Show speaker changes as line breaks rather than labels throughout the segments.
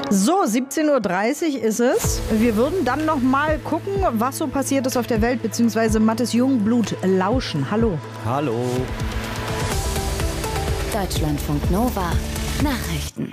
So, 17:30 Uhr ist es. Wir würden dann noch mal gucken, was so passiert ist auf der Welt, beziehungsweise Mathis Jungblut lauschen. Hallo.
Hallo.
Deutschlandfunk Nova. Nachrichten.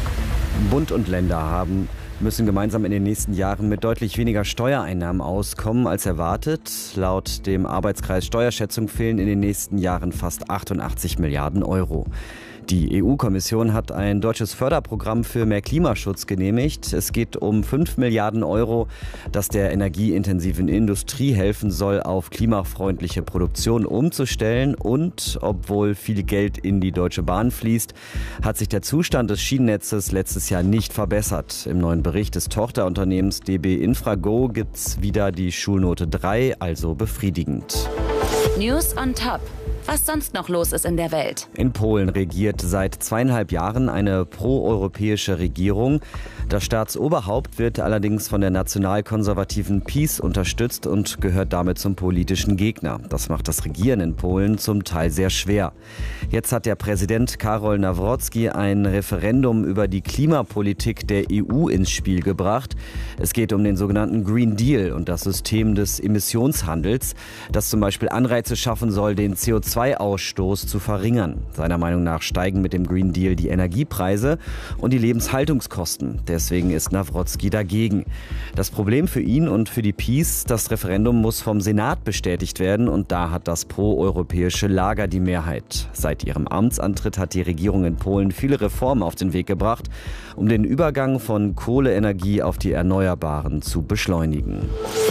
Bund und Länder müssen gemeinsam in den nächsten Jahren mit deutlich weniger Steuereinnahmen auskommen als erwartet. Laut dem Arbeitskreis Steuerschätzung fehlen in den nächsten Jahren fast 88 Milliarden Euro. Die EU-Kommission hat ein deutsches Förderprogramm für mehr Klimaschutz genehmigt. Es geht um 5 Milliarden Euro, das der energieintensiven Industrie helfen soll, auf klimafreundliche Produktion umzustellen. Und obwohl viel Geld in die Deutsche Bahn fließt, hat sich der Zustand des Schienennetzes letztes Jahr nicht verbessert. Im neuen Bericht des Tochterunternehmens DB Infrago gibt's wieder die Schulnote 3, also befriedigend.
News on Top. Was sonst noch los ist in der Welt.
In Polen regiert seit 2,5 Jahren eine proeuropäische Regierung. Das Staatsoberhaupt wird allerdings von der nationalkonservativen PiS unterstützt und gehört damit zum politischen Gegner. Das macht das Regieren in Polen zum Teil sehr schwer. Jetzt hat der Präsident Karol Nawrocki ein Referendum über die Klimapolitik der EU ins Spiel gebracht. Es geht um den sogenannten Green Deal und das System des Emissionshandels, das zum Beispiel Anreize schaffen soll, den CO2-Ausstoß zu verringern. Seiner Meinung nach steigen mit dem Green Deal die Energiepreise und die Lebenshaltungskosten. Deswegen ist Nawrocki dagegen. Das Problem für ihn und für die PiS: das Referendum muss vom Senat bestätigt werden und da hat das proeuropäische Lager die Mehrheit. Seit ihrem Amtsantritt hat die Regierung in Polen viele Reformen auf den Weg gebracht, um den Übergang von Kohleenergie auf die Erneuerbaren zu beschleunigen.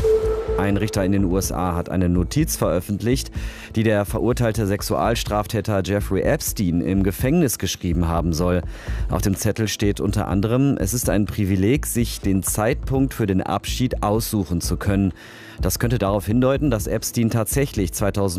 Ein Richter in den USA hat eine Notiz veröffentlicht, die der verurteilte Sexualstraftäter Jeffrey Epstein im Gefängnis geschrieben haben soll. Auf dem Zettel steht unter anderem: Es ist ein Privileg, sich den Zeitpunkt für den Abschied aussuchen zu können. Das könnte darauf hindeuten, dass Epstein tatsächlich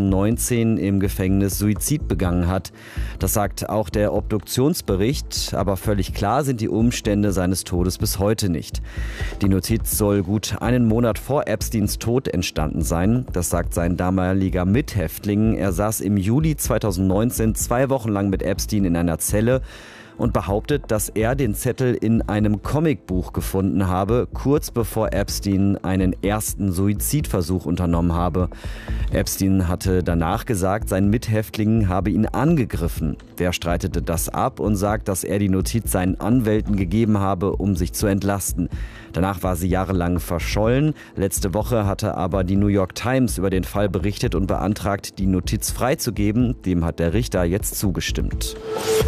2019 im Gefängnis Suizid begangen hat. Das sagt auch der Obduktionsbericht, aber völlig klar sind die Umstände seines Todes bis heute nicht. Die Notiz soll gut einen Monat vor Epsteins Tod entstanden sein. Das sagt sein damaliger Mithäftling. Er saß im Juli 2019 2 Wochen lang mit Epstein in einer Zelle und behauptet, dass er den Zettel in einem Comicbuch gefunden habe, kurz bevor Epstein einen ersten Suizidversuch unternommen habe. Epstein hatte danach gesagt, sein Mithäftling habe ihn angegriffen. Der streitete das ab und sagt, dass er die Notiz seinen Anwälten gegeben habe, um sich zu entlasten. Danach war sie jahrelang verschollen. Letzte Woche hatte aber die New York Times über den Fall berichtet und beantragt, die Notiz freizugeben. Dem hat der Richter jetzt zugestimmt.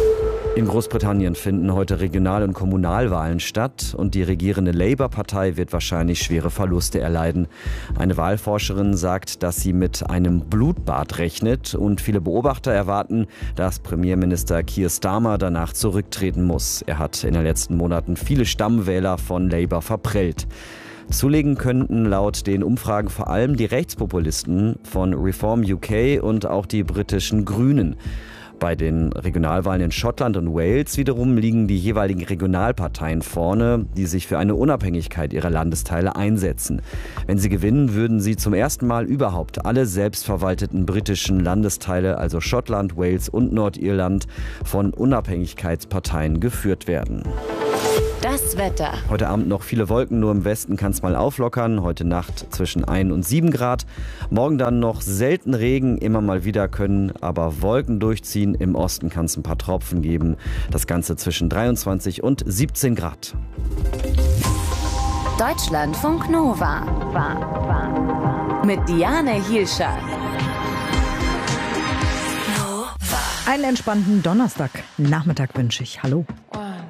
In Großbritannien finden heute Regional- und Kommunalwahlen statt und die regierende Labour-Partei wird wahrscheinlich schwere Verluste erleiden. Eine Wahlforscherin sagt, dass sie mit einem Blutbad rechnet und viele Beobachter erwarten, dass Premierminister Keir Starmer danach zurücktreten muss. Er hat in den letzten Monaten viele Stammwähler von Labour verprellt. Zulegen könnten laut den Umfragen vor allem die Rechtspopulisten von Reform UK und auch die britischen Grünen. Bei den Regionalwahlen in Schottland und Wales wiederum liegen die jeweiligen Regionalparteien vorne, die sich für eine Unabhängigkeit ihrer Landesteile einsetzen. Wenn sie gewinnen, würden sie zum ersten Mal überhaupt alle selbstverwalteten britischen Landesteile, also Schottland, Wales und Nordirland, von Unabhängigkeitsparteien geführt werden.
Das Wetter.
Heute Abend noch viele Wolken, nur im Westen kann es mal auflockern. Heute Nacht zwischen 1 und 7 Grad. Morgen dann noch selten Regen, immer mal wieder können aber Wolken durchziehen. Im Osten kann es ein paar Tropfen geben. Das Ganze zwischen 23 und 17 Grad.
Deutschlandfunk Nova. Mit Diane Hielscher.
Einen entspannten Donnerstagnachmittag wünsche ich. Hallo.
Oh,